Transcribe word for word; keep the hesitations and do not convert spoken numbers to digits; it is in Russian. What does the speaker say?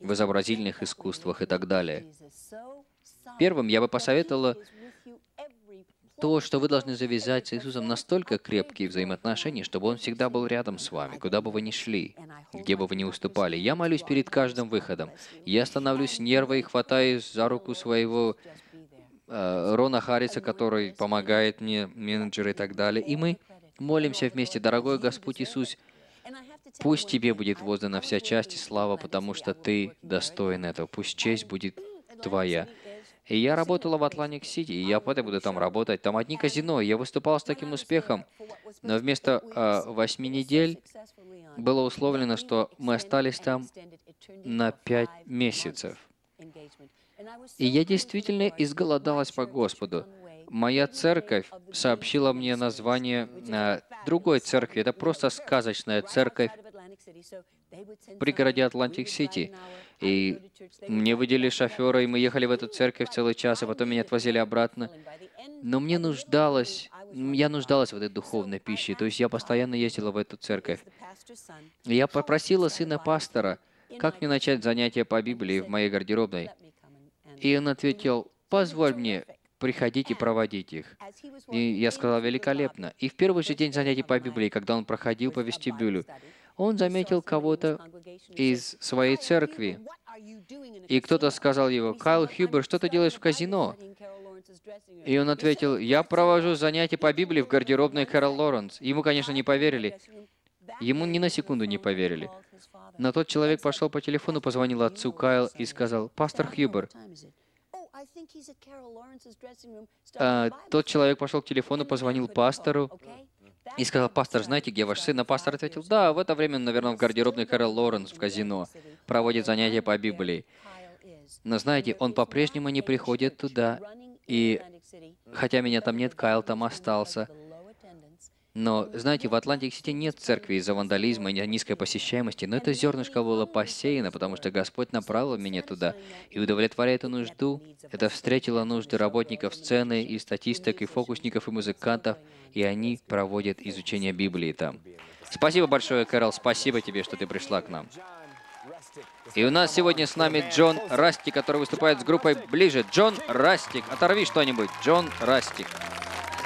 в изобразительных искусствах и так далее. Первым я бы посоветовала то, что вы должны завязать с Иисусом настолько крепкие взаимоотношения, чтобы Он всегда был рядом с вами, куда бы вы ни шли, где бы вы ни уступали. Я молюсь перед каждым выходом. Я становлюсь с нерва и хватаюсь за руку своего э, Рона Харриса, который помогает мне, менеджер и так далее. И мы молимся вместе. Дорогой Господь Иисус, пусть Тебе будет воздана вся часть и слава, потому что Ты достоин этого. Пусть честь будет Твоя. И я работала в Атлантик-Сити, и я потом буду там работать. Там одни казино, и я выступал с таким успехом. Но вместо э, восьми недель было условлено, что мы остались там на пять месяцев. И я действительно изголодалась по Господу. Моя церковь сообщила мне название э, другой церкви. Это просто сказочная церковь в пригороде Атлантик-Сити. И мне выделили шофера, и мы ехали в эту церковь целый час, и потом меня отвозили обратно. Но мне нуждалось, я нуждалась в этой духовной пище, то есть я постоянно ездила в эту церковь. И я попросила сына пастора, как мне начать занятия по Библии в моей гардеробной. И он ответил: «Позволь мне приходить и проводить их». И я сказала: «Великолепно». И в первый же день занятий по Библии, когда он проходил по вестибюлю, он заметил кого-то из своей церкви. И кто-то сказал его: «Кайл Хьюбер, что ты делаешь в казино?» И он ответил: «Я провожу занятия по Библии в гардеробной Кэрол Лоренс». Ему, конечно, не поверили. Ему ни на секунду не поверили. Но тот человек пошел по телефону, позвонил отцу Кайл и сказал: «Пастор Хьюбер». А, тот человек пошел к телефону, позвонил пастору и сказал: «Пастор, знаете, где ваш сын?» А пастор ответил: «Да, в это время, наверное, в гардеробной Кэрол Лоренс в казино проводит занятия по Библии». Но знаете, он по-прежнему не приходит туда, и хотя меня там нет, Кайл там остался. Но, знаете, в Атлантик-Сити нет церкви из-за вандализма и низкой посещаемости, но это зернышко было посеяно, потому что Господь направил меня туда. И удовлетворяя эту нужду, это встретило нужды работников сцены, и статисток, и фокусников, и музыкантов, и они проводят изучение Библии там. Спасибо большое, Кэрол, спасибо тебе, что ты пришла к нам. И у нас сегодня с нами Джон Растик, который выступает с группой «Ближе». Джон Растик, оторви что-нибудь. Джон Растик.